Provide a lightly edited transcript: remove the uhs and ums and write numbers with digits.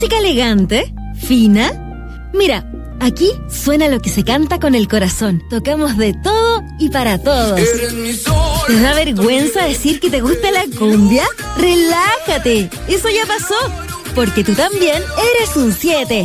Música elegante, fina. Mira, aquí suena lo que se canta con el corazón. Tocamos de todo y para todos. ¿Te da vergüenza decir que te gusta la cumbia? ¡Relájate! Eso ya pasó, porque tú también eres un 7.